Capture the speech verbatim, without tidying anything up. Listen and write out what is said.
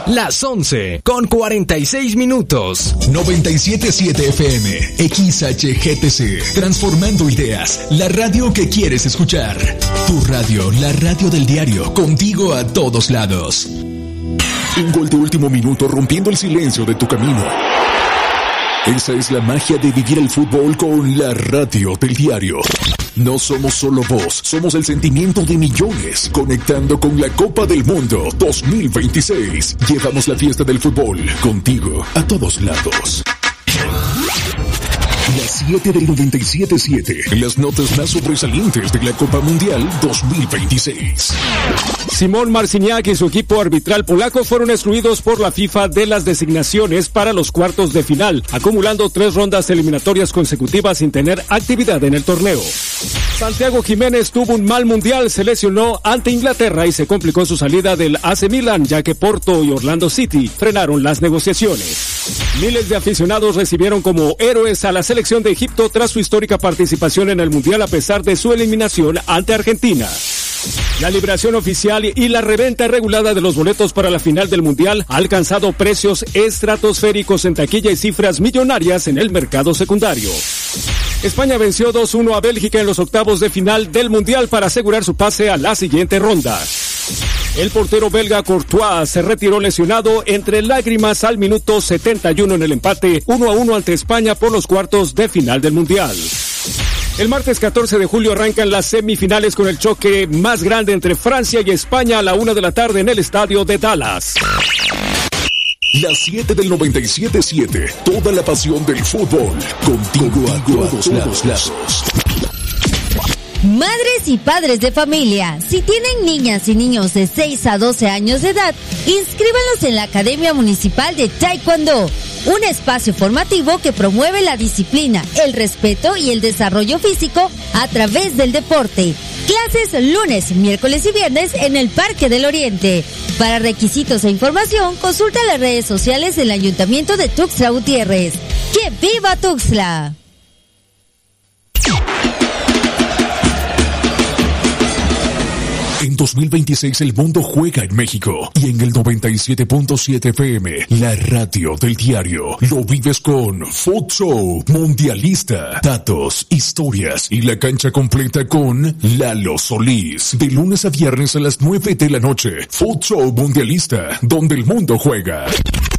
Las once con cuarenta y seis minutos. noventa y siete punto siete F M, X H G T C, transformando ideas, la radio que quieres escuchar. Tu radio, la radio del diario, contigo a todos lados. Un gol de último minuto rompiendo el silencio de tu camino. Esa es la magia de vivir el fútbol con la radio del diario. No somos solo voz, somos el sentimiento de millones, conectando con la Copa del Mundo dos mil veintiséis. Llevamos la fiesta del fútbol contigo a todos lados. Las siete del noventa y siete punto siete, las notas más sobresalientes de la Copa Mundial dos mil veintiséis. Simón Marciniak y su equipo arbitral polaco fueron excluidos por la FIFA de las designaciones para los cuartos de final, acumulando tres rondas eliminatorias consecutivas sin tener actividad en el torneo. Santiago Jiménez tuvo un mal mundial, se lesionó ante Inglaterra y se complicó su salida del A C Milan, ya que Porto y Orlando City frenaron las negociaciones. Miles de aficionados recibieron como héroes a la selección de Egipto tras su histórica participación en el mundial a pesar de su eliminación ante Argentina. La liberación oficial y la reventa regulada de los boletos para la final del mundial ha alcanzado precios estratosféricos en taquilla y cifras millonarias en el mercado secundario. España venció dos uno a Bélgica en los octavos de final del mundial para asegurar su pase a la siguiente ronda. El portero belga Courtois se retiró lesionado entre lágrimas al minuto setenta y uno en el empate uno a uno ante España por los cuartos de final del mundial. El martes catorce de julio arrancan las semifinales con el choque más grande entre Francia y España a la una de la tarde en el estadio de Dallas. Las siete del noventa y siete punto siete, toda la pasión del fútbol, contigo, contigo a todos, a todos lados. Madres y padres de familia, si tienen niñas y niños de seis a doce años de edad, inscríbanlos en la Academia Municipal de Taekwondo, un espacio formativo que promueve la disciplina, el respeto y el desarrollo físico a través del deporte. Clases lunes, miércoles y viernes en el Parque del Oriente. Para requisitos e información, consulta las redes sociales del Ayuntamiento de Tuxtla Gutiérrez. ¡Que viva Tuxtla! En dos mil veintiséis el mundo juega en México y en el noventa y siete punto siete F M, la radio del diario, lo vives con Foot Show Mundialista, datos, historias y la cancha completa con Lalo Solís. De lunes a viernes a las nueve de la noche, Foot Show Mundialista, donde el mundo juega.